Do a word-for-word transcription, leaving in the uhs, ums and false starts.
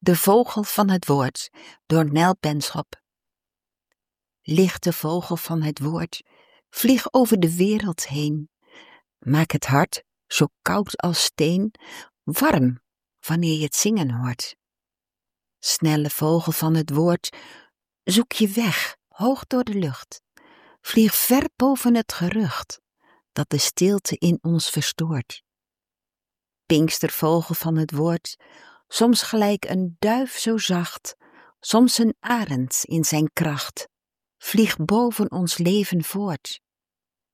De vogel van het woord, door Nel Benschop. Lichte vogel van het woord, vlieg over de wereld heen. Maak het hart, zo koud als steen, warm wanneer je het zingen hoort. Snelle vogel van het woord, zoek je weg, hoog door de lucht. Vlieg ver boven het gerucht, dat de stilte in ons verstoort. Pinkstervogel van het woord, soms gelijk een duif zo zacht, soms een arend in zijn kracht. Vlieg boven ons leven voort.